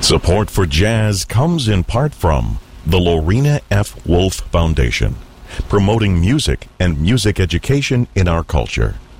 Support for jazz comes in part from the Lorena F. Wolf Foundation, promoting music and music education in our culture.